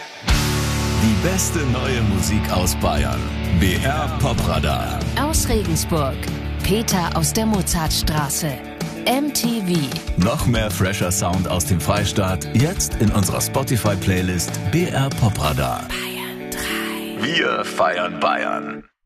Die beste neue Musik aus Bayern. BR Popradar. Aus Regensburg. Peter aus der Mozartstraße. MTV. Noch mehr fresher Sound aus dem Freistaat. Jetzt in unserer Spotify-Playlist BR Popradar. Bayern 3. Wir feiern Bayern.